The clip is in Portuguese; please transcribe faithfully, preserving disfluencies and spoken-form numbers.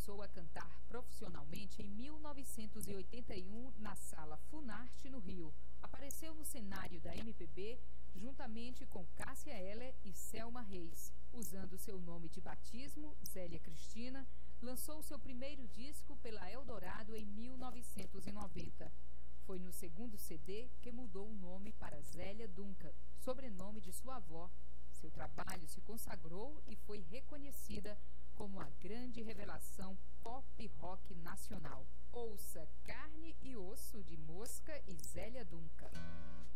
começou a cantar profissionalmente em mil novecentos e oitenta e um na Sala Funarte, no Rio. Apareceu no cenário da M P B juntamente com Cássia Eller e Selma Reis. Usando seu nome de batismo, Zélia Cristina, lançou seu primeiro disco pela Eldorado em mil novecentos e noventa. Foi no segundo C D que mudou o nome para Zélia Duncan, sobrenome de sua avó. Seu trabalho se consagrou e foi reconhecida como a grande revelação pop rock nacional. Ouça Carne e Osso de Mosca e Zélia Duncan.